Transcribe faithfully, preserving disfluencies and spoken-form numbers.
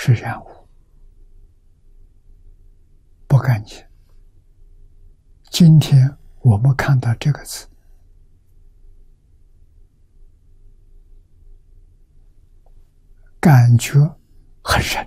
是染污，不干净。今天我们看到这个字，感觉很深。